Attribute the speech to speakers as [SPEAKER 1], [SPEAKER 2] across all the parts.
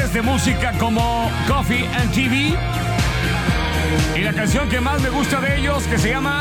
[SPEAKER 1] canciones de música como Coffee and TV. Y la canción que más me gusta de ellos, que se llama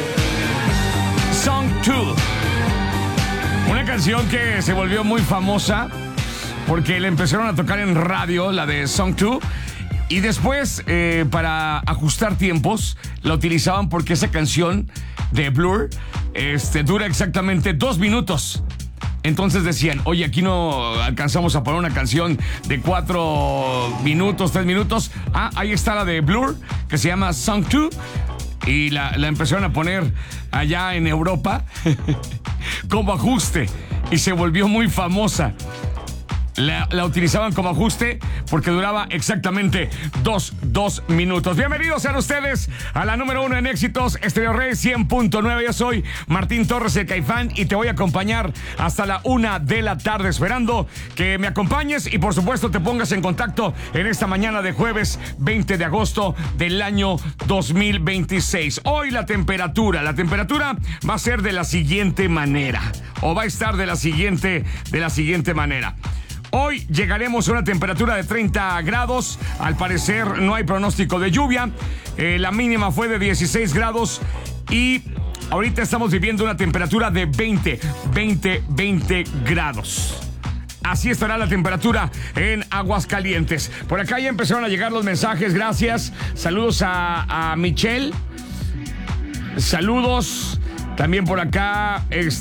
[SPEAKER 1] Song 2. Una canción que se volvió muy famosa porque la empezaron a tocar en radio, la de Song 2. Y después, para ajustar tiempos, la utilizaban porque esa canción de Blur dura exactamente 2 minutos. Entonces decían, oye, aquí no alcanzamos a poner una canción de 4 minutos, 3 minutos. Ah, ahí está la de Blur, que se llama Song 2. Y la empezaron a poner allá en Europa como ajuste. Y se volvió muy famosa. La utilizaban como ajuste porque duraba exactamente 2 minutos. Bienvenidos sean ustedes a la número 1 en éxitos, Estéreo Rey 100.9. Yo soy Martín Torres, el Caifán, y te voy a acompañar hasta la 1 de la tarde, esperando que me acompañes y por supuesto te pongas en contacto en esta mañana de jueves 20 de agosto del año 2026. Hoy la temperatura va a ser de la siguiente manera, o va a estar de la siguiente manera. Hoy llegaremos a una temperatura de 30 grados. Al parecer no hay pronóstico de lluvia. La mínima fue de 16 grados. Y ahorita estamos viviendo una temperatura de 20 grados. Así estará la temperatura en Aguascalientes. Por acá ya empezaron a llegar los mensajes. Gracias. Saludos a Michelle. Saludos. También por acá,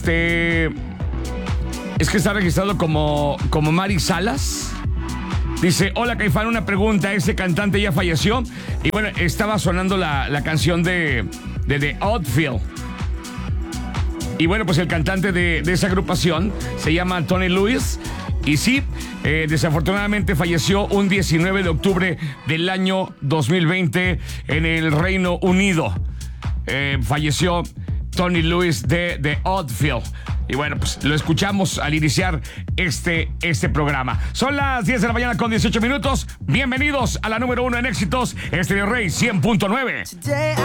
[SPEAKER 1] es que está registrado como Mari Salas. Dice, hola Caifán, una pregunta, ¿ese cantante ya falleció? Y bueno, estaba sonando la canción de The Outfield. Y bueno, pues el cantante de esa agrupación se llama Tony Lewis. Y sí, desafortunadamente falleció un 19 de octubre del año 2020 en el Reino Unido. Falleció Tony Lewis de The Outfield. Y bueno, pues lo escuchamos al iniciar este programa. Son las 10 de la mañana con 18 minutos. Bienvenidos a la número 1 en éxitos, Estéreo Rey 100.9.